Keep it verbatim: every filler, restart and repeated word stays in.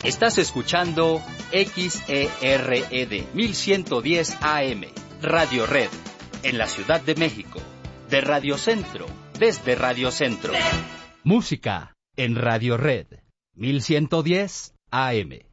Estás escuchando X E R E D mil ciento diez A M, Radio Red, en la Ciudad de México. De Radio Centro, desde Radio Centro. Música en Radio Red, mil ciento diez A M.